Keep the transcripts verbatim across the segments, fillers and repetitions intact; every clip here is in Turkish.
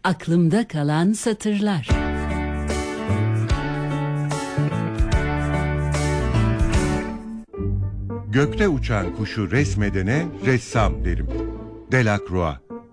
Aklımda kalan satırlar. Gökte uçan kuşu resmedene ressam derim. Delacroix.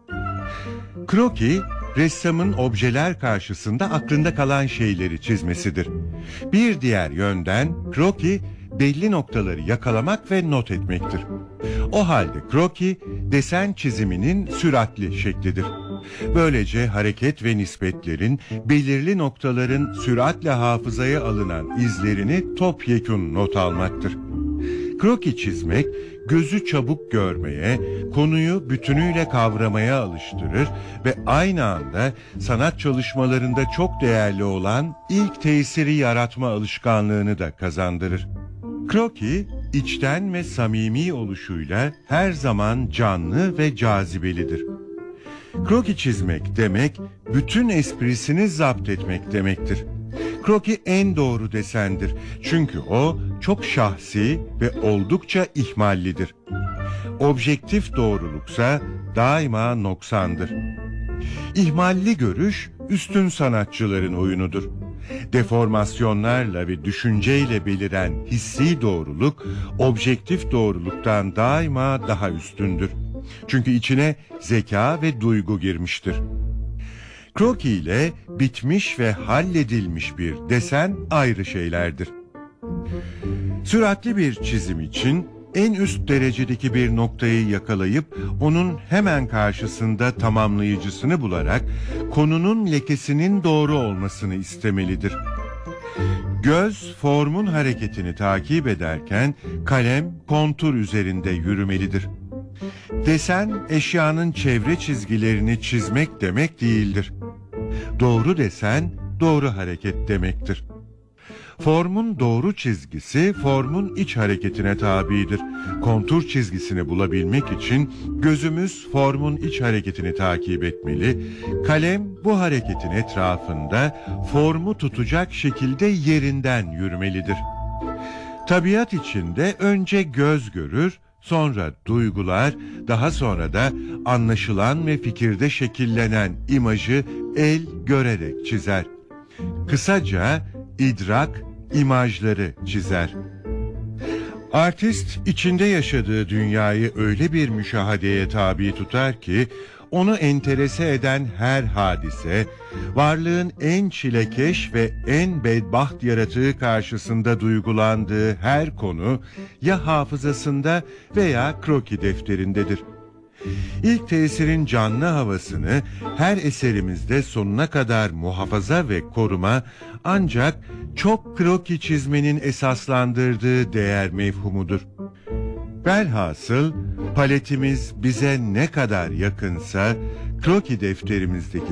Kroki, ressamın objeler karşısında aklında kalan şeyleri çizmesidir. Bir diğer yönden kroki, belli noktaları yakalamak ve not etmektir. O halde kroki, desen çiziminin süratli şeklidir. Böylece hareket ve nispetlerin, belirli noktaların süratle hafızaya alınan izlerini topyekun not almaktır. Kroki çizmek, gözü çabuk görmeye, konuyu bütünüyle kavramaya alıştırır ve aynı anda sanat çalışmalarında çok değerli olan ilk tesiri yaratma alışkanlığını da kazandırır. Kroki, içten ve samimi oluşuyla her zaman canlı ve cazibelidir. Kroki çizmek demek, bütün esprisini zapt etmek demektir. Kroki en doğru desendir. Çünkü o çok şahsi ve oldukça ihmallidir. Objektif doğruluksa daima noksandır. İhmalli görüş üstün sanatçıların oyunudur. Deformasyonlarla ve düşünceyle beliren hissi doğruluk, objektif doğruluktan daima daha üstündür. Çünkü içine zeka ve duygu girmiştir. Kroki ile bitmiş ve halledilmiş bir desen ayrı şeylerdir. Süratli bir çizim için en üst derecedeki bir noktayı yakalayıp onun hemen karşısında tamamlayıcısını bularak konunun lekesinin doğru olmasını istemelidir. Göz formun hareketini takip ederken kalem kontur üzerinde yürümelidir. Desen eşyanın çevre çizgilerini çizmek demek değildir. Doğru desen doğru hareket demektir. Formun doğru çizgisi formun iç hareketine tabidir. Kontur çizgisini bulabilmek için gözümüz formun iç hareketini takip etmeli. Kalem bu hareketin etrafında formu tutacak şekilde yerinden yürümelidir. Tabiat içinde önce göz görür, sonra duygular, daha sonra da anlaşılan ve fikirde şekillenen imajı el görerek çizer. Kısaca idrak imajları çizer. Artist içinde yaşadığı dünyayı öyle bir müşahedeye tabi tutar ki onu enterese eden her hadise, varlığın en çilekeş ve en bedbaht yaratığı karşısında duygulandığı her konu ya hafızasında veya kroki defterindedir. İlk tesirin canlı havasını her eserimizde sonuna kadar muhafaza ve koruma ancak çok kroki çizmenin esaslandırdığı değer mefhumudur. Velhasıl paletimiz bize ne kadar yakınsa kroki defterimizdeki